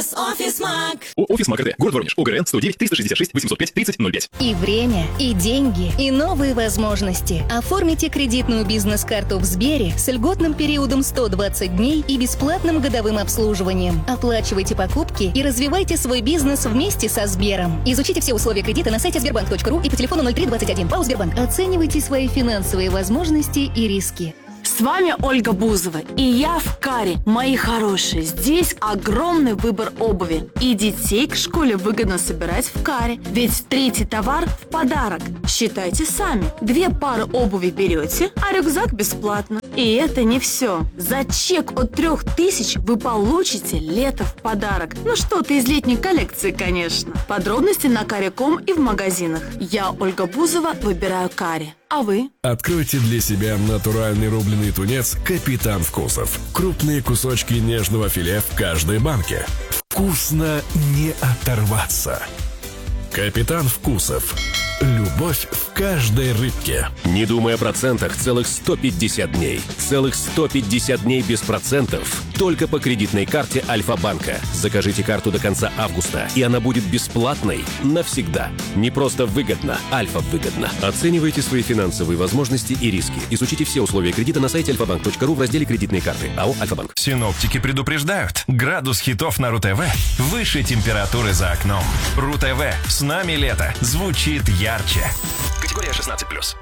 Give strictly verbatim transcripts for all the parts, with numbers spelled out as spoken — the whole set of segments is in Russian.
Офис, Офис Маг. Офис Маг эр дэ. Город Воронеж. ОГРН сто девять триста шестьдесят шесть восемьсот пять тридцать ноль пять. И время, и деньги, и новые возможности. Оформите кредитную бизнес-карту в Сбере с льготным периодом сто двадцать дней и бесплатным годовым обслуживанием. Оплачивайте покупки и развивайте свой бизнес вместе со Сбером. Изучите все условия кредита на сайте сбербанк точка ру и по телефону ноль три двадцать один. ПАО Сбербанк. Оценивайте свои финансовые возможности и риски. С вами Ольга Бузова, и я в Каре. Мои хорошие, здесь огромный выбор обуви. И детей к школе выгодно собирать в Каре, ведь третий товар в подарок. Считайте сами. Две пары обуви берете, а рюкзак бесплатно. И это не все. За чек от трех тысяч вы получите лето в подарок. Ну что-то из летней коллекции, конечно. Подробности на каре точка ком и в магазинах. Я, Ольга Бузова, выбираю Каре. А вы? Откройте для себя натуральный рубленый тунец «Капитан Вкусов». Крупные кусочки нежного филе в каждой банке. Вкусно не оторваться. «Капитан Вкусов». Любовь в каждой рыбке. Не думай о процентах целых сто пятьдесят дней. Целых сто пятьдесят дней без процентов. Только по кредитной карте Альфа-банка. Закажите карту до конца августа, и она будет бесплатной навсегда. Не просто выгодно, Альфа-выгодно. Оценивайте свои финансовые возможности и риски. Изучите все условия кредита на сайте альфа банк точка ру в разделе «Кредитные карты». АО «Альфа-банк». Синоптики предупреждают. Градус хитов на РУ-ТВ выше температуры за окном. РУ-ТВ. С нами лето. Звучит ярче. Категория шестнадцать плюс.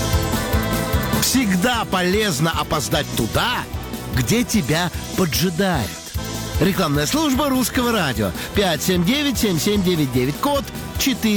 Всегда полезно опоздать туда, где тебя поджидает. Рекламная служба Русского радио. пять семь девять семь семь девять девять. Код четыре.